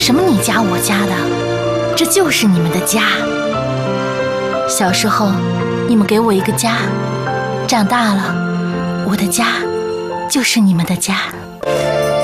什么你家我家的，这就是你们的家。小时候，你们给我一个家，长大了，我的家就是你们的家。